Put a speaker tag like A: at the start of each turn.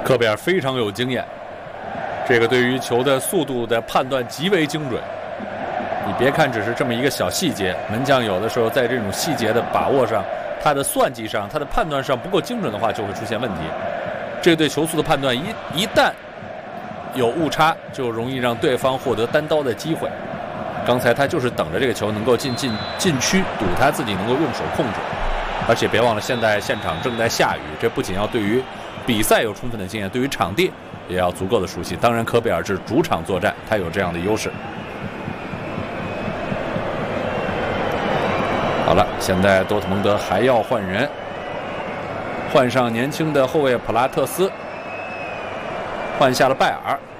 A: 科贝尔非常有经验，这个对于球的速度的判断极为精准。你别看只是这么一个小细节，门将有的时候在这种细节的把握上，他的算计上，他的判断上不够精准的话，就会出现问题。这对球速的判断一旦有误差，就容易让对方获得单刀的机会。刚才他就是等着这个球能够进区，赌他自己能够用手控制。而且别忘了，现在现场正在下雨，这不仅要对于比赛有充分的经验，对于场地也要足够的熟悉。当然，科贝尔是主场作战，他有这样的优势。好了，现在多特蒙德还要换人，换上年轻的后卫普拉特斯，换下了拜尔。